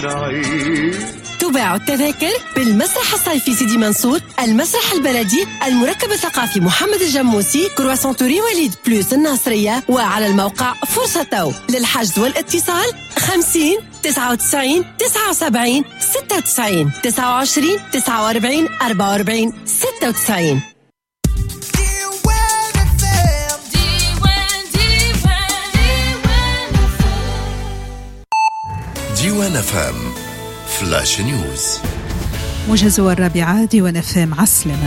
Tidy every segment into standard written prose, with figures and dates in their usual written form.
تباع التذاكر بالمسرح الصيفي سيدي منصور، المسرح البلدي، المركب الثقافي محمد الجموسي، كرواسون توري وليد بلوس الناصرية، وعلى الموقع فرصة تو. للحجز والاتصال 50 99 79 96 29 49 44 96. ديوان فام فلاش نيوز. موجز 4 ديوان فام عسلمة.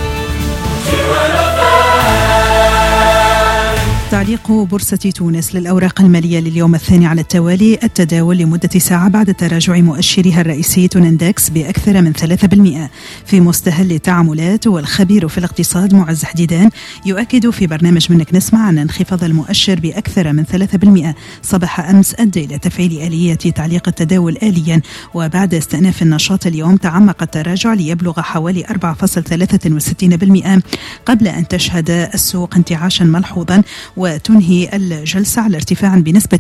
تعليق بورصة تونس للأوراق المالية لليوم الثاني على التوالي التداول لمدة ساعة بعد تراجع مؤشرها الرئيسي تونندكس بأكثر من 3% في مستهل التعاملات. والخبير في الاقتصاد معز حديدان يؤكد في برنامج منك نسمع أن انخفاض المؤشر بأكثر من 3% صباح أمس أدى إلى تفعيل آلية تعليق التداول آليا. وبعد استئناف النشاط اليوم تعمق التراجع ليبلغ حوالي 4.63% قبل أن تشهد السوق انتعاشا ملحوظا وتنهي الجلسة على ارتفاع بنسبة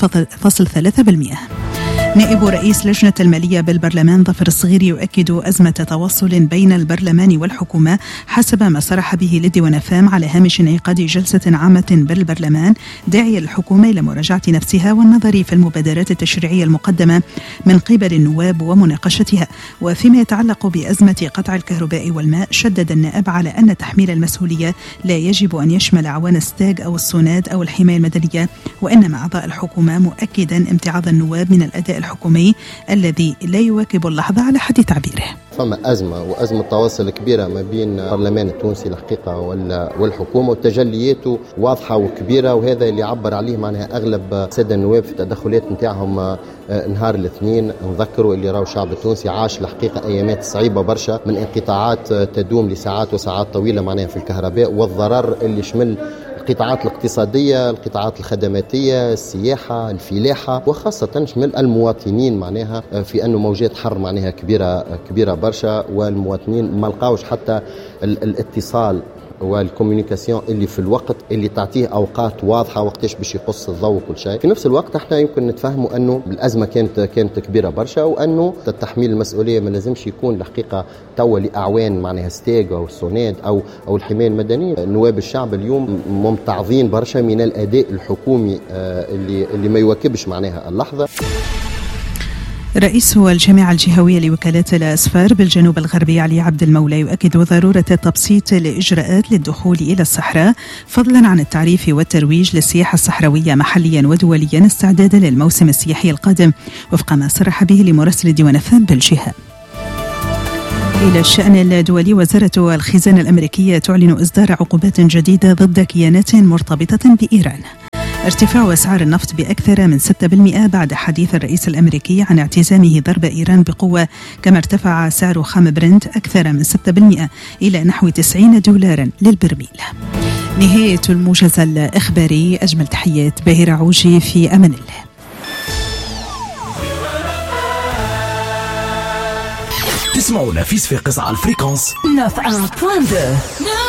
1.3%. نائب رئيس لجنة المالية بالبرلمان ظفر الصغير يؤكد أزمة تواصل بين البرلمان والحكومة حسب ما صرح به للديوان فام على هامش انعقاد جلسة عامة بالبرلمان، داعية الحكومة إلى مراجعة نفسها والنظر في المبادرات التشريعية المقدمة من قبل النواب ومناقشتها. وفيما يتعلق بأزمة قطع الكهرباء والماء شدد النائب على أن تحميل المسؤولية لا يجب أن يشمل أعوان الستاج أو الصوناد أو الحماية المدنية، وإنما أعضاء الحكومة، مؤكدا امتعاض النواب من الأداء الحكومي الذي لا يواكب اللحظة على حد تعبيره. فما أزمة تواصل كبيرة ما بين البرلمان التونسي الحقيقة والحكومة، وتجلياته واضحة وكبيرة، وهذا اللي عبر عليه معناها أغلب السادة النواب في التدخلات نتاعهم نهار الاثنين. نذكروا اللي راهو الشعب التونسي عاش الحقيقة أيامات صعيبة برشا من انقطاعات تدوم لساعات وساعات طويلة معناها في الكهرباء، والضرر اللي شمل القطاعات الاقتصادية، القطاعات الخدماتية، السياحة، الفلاحة، وخاصة شمل المواطنين معناها في أنه موجات حر معناها كبيرة برشا، والمواطنين ما لقاوش حتى الاتصال والكوميونيكاسيون اللي في الوقت اللي تعطيه أوقات واضحة وقتاش باش يقص الضوء وكل شيء. في نفس الوقت احنا يمكن نتفهموا أنه الأزمة كانت كبيرة برشا، وأنه تحميل المسؤولية ما لازمش يكون الحقيقة توا لأعوان معناها ستيج أو السوناد أو الحماية المدنية. نواب الشعب اليوم ممتعضين برشا من الأداء الحكومي اللي ما يواكبش معناها اللحظة. رئيس الجامعة الجهوية لوكالات الأسفار بالجنوب الغربي علي عبد المولى يؤكد ضرورة تبسيط الإجراءات للدخول إلى الصحراء فضلا عن التعريف والترويج للسياحة الصحراوية محليا ودوليا استعدادا للموسم السياحي القادم، وفق ما صرح به لمراسل ديوان فام بالجهة. إلى الشأن الدولي، وزارة الخزانة الأمريكية تعلن إصدار عقوبات جديدة ضد كيانات مرتبطة بإيران. ارتفاع أسعار النفط بأكثر من 6% بعد حديث الرئيس الأمريكي عن اعتزامه ضرب إيران بقوة، كما ارتفع سعر خام برنت أكثر من 6% إلى نحو $90 للبرميل. نهاية الموجز الإخباري، أجمل تحيات باهرة عوجي، في أمان الله. تسمعونا في صفاقس على الفريكونس 91.2.